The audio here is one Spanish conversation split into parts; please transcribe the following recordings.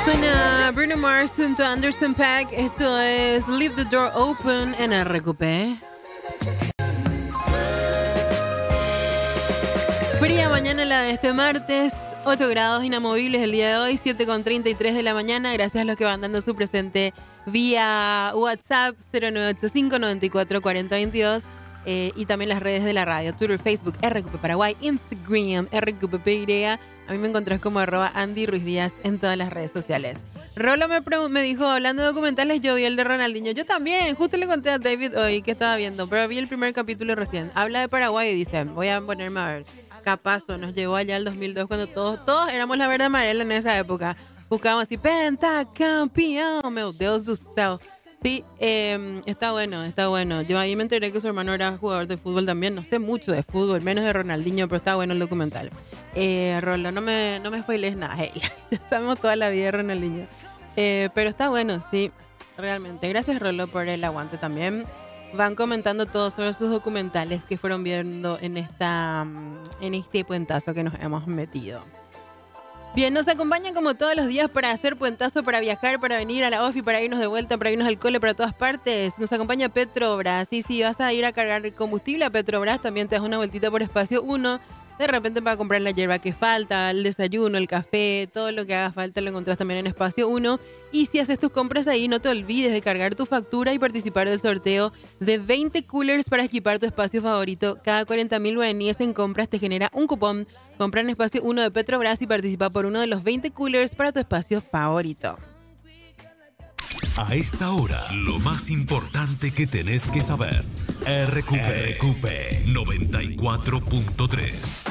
Suena Bruno Mars junto a Anderson .Paak. Esto es Leave the Door Open en RQP. Fría mañana la de este martes, 8 grados inamovibles el día de hoy, 7:33 de la mañana. Gracias a los que van dando su presente vía WhatsApp 0985-944022 y también las redes de la radio, Twitter, Facebook, RQP Paraguay, Instagram, RQPPY. A mí me encontrás como @Andy Ruiz Díaz en todas las redes sociales. Rolo me dijo, hablando de documentales, yo vi el de Ronaldinho. Yo también, justo le conté a David hoy que estaba viendo, pero vi el primer capítulo recién. Habla de Paraguay y dice, voy a ponerme a ver. Capazo, nos llevó allá al 2002 cuando todos éramos la verde amarela en esa época. Buscábamos así, pentacampeón, meu Deus do céu. Sí, está bueno, está bueno. Yo ahí me enteré que su hermano era jugador de fútbol también. No sé mucho de fútbol, menos de Ronaldinho, pero está bueno el documental. Rolo, no me spoiles nada. Hey, ya sabemos toda la vida de Ronaldinho. Pero está bueno, sí, realmente. Gracias, Rolo, por el aguante también. Van comentando todo sobre sus documentales que fueron viendo en este puentazo que nos hemos metido. Bien, nos acompañan como todos los días para hacer puentazo, para viajar, para venir a la OFI, para irnos de vuelta, para irnos al cole, para todas partes. Nos acompaña Petrobras. Sí, vas a ir a cargar combustible a Petrobras, también te das una vueltita por Espacio 1. De repente para comprar la hierba que falta, el desayuno, el café, todo lo que haga falta lo encontrás también en Espacio 1. Y si haces tus compras ahí, no te olvides de cargar tu factura y participar del sorteo de 20 coolers para equipar tu espacio favorito. Cada 40.000 guaraníes en compras te genera un cupón. Compra en Espacio 1 de Petrobras y participa por uno de los 20 coolers para tu espacio favorito. A esta hora, lo más importante que tenés que saber. RQP 94.3.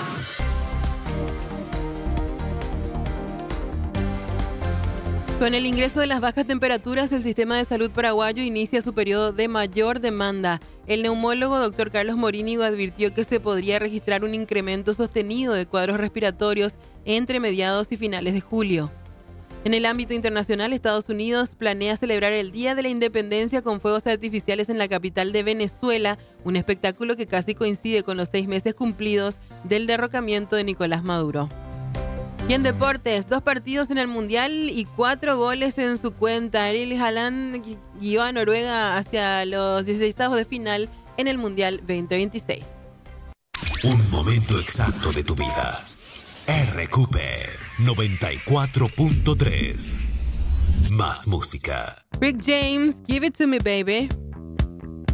Con el ingreso de las bajas temperaturas, el sistema de salud paraguayo inicia su periodo de mayor demanda. El neumólogo Dr. Carlos Morínigo advirtió que se podría registrar un incremento sostenido de cuadros respiratorios entre mediados y finales de julio. En el ámbito internacional, Estados Unidos planea celebrar el Día de la Independencia con fuegos artificiales en la capital de Venezuela, un espectáculo que casi coincide con los 6 meses cumplidos del derrocamiento de Nicolás Maduro. Y en deportes, 2 partidos en el Mundial y 4 goles en su cuenta. Erling Haaland guió a Noruega hacia los 16avos de final en el Mundial 2026. Un momento exacto de tu vida. RQP 94.3. Más música. Rick James, Give It To Me Baby.